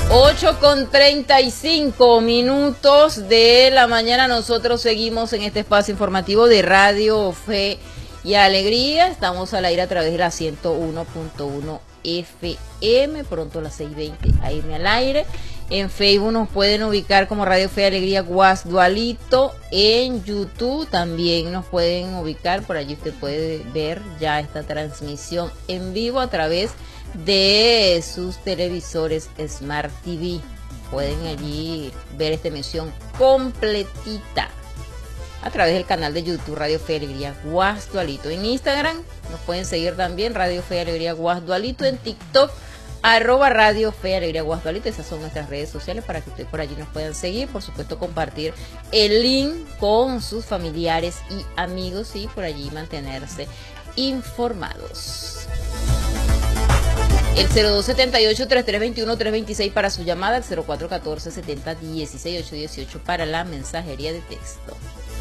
8:35 de la mañana. Nosotros seguimos en este espacio informativo de Radio Fe y Alegría. Estamos al aire a través de la 101.1 FM, pronto a las 6:20 AM al aire. En Facebook nos pueden ubicar como Radio Fe y Alegría Guasdualito. En YouTube también nos pueden ubicar, por allí usted puede ver ya esta transmisión en vivo a través de sus televisores Smart TV. Pueden allí ver esta emisión completita a través del canal de YouTube Radio Fe y Alegría Guasdualito. En Instagram nos pueden seguir también Radio Fe y Alegría Guasdualito. En TikTok @Radio Fe y Alegría Guasdualito. Esas son nuestras redes sociales para que ustedes por allí nos puedan seguir. Por supuesto, compartir el link con sus familiares y amigos y por allí mantenerse informados. El 0278-3321-326 para su llamada, el 0414-70-16-818 para la mensajería de texto.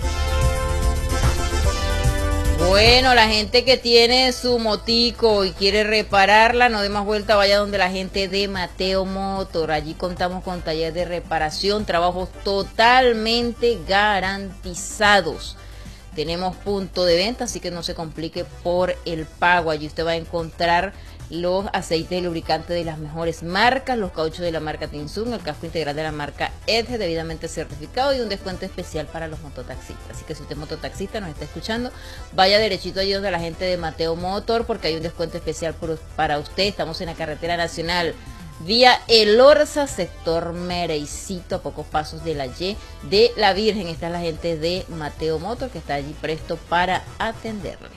Bueno, la gente que tiene su motico y quiere repararla, no dé más vuelta, vaya donde la gente de Mateo Motor. Allí contamos con taller de reparación, trabajos totalmente garantizados. Tenemos punto de venta, así que no se complique por el pago. Allí usted va a encontrar los aceites de lubricante de las mejores marcas, los cauchos de la marca Tinsun, el casco integral de la marca Edge, debidamente certificado, y un descuento especial para los mototaxistas. Así que si usted es mototaxista, nos está escuchando, vaya derechito allí donde la gente de Mateo Motor, porque hay un descuento especial para usted. Estamos en la carretera nacional vía El Orza, sector Mereicito, a pocos pasos de la Y de la Virgen. Esta es la gente de Mateo Motor que está allí presto para atenderles.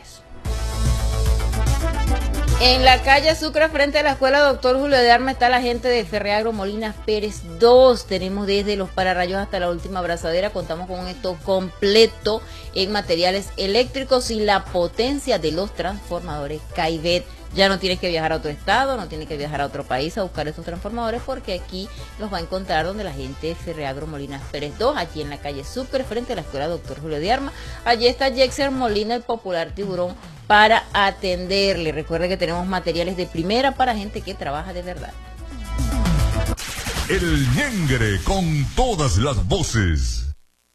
En la calle Sucre, frente a la escuela Doctor Julio de Arma, está la gente de Ferreagro Molinas Pérez 2. Tenemos desde los pararrayos hasta la última abrazadera. Contamos con un stock completo en materiales eléctricos y la potencia de los transformadores Caivet. Ya no tienes que viajar a otro estado, no tienes que viajar a otro país a buscar estos transformadores, porque aquí los va a encontrar donde la gente de Ferreagro Molinas Pérez 2, aquí en la calle Sucre, frente a la escuela Doctor Julio de Arma. Allí está Jexer Molina, el popular tiburón, para atenderle. Recuerde que tenemos materiales de primera para gente que trabaja de verdad. El Ñengre con todas las voces.